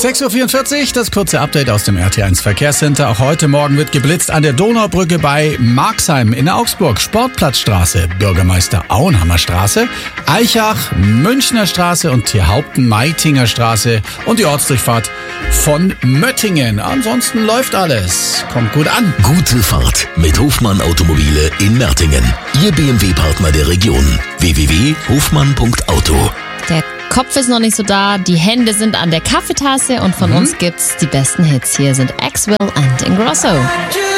6.44 Uhr, das kurze Update aus dem RT1 Verkehrscenter. Auch heute Morgen wird geblitzt an der Donaubrücke bei Marxheim in Augsburg, Sportplatzstraße, Bürgermeister Auenhammer Straße, Eichach, Münchner Straße und Tierhaupten-Meitinger Straße und die Ortsdurchfahrt von Möttingen. Ansonsten läuft alles. Kommt gut an. Gute Fahrt mit Hofmann Automobile in Mertingen. Ihr BMW-Partner der Region. www.hofmann.auto. Der Kopf ist noch nicht so da, die Hände sind an der Kaffeetasse und von uns gibt's die besten Hits. Hier sind Axwell and Ingrosso.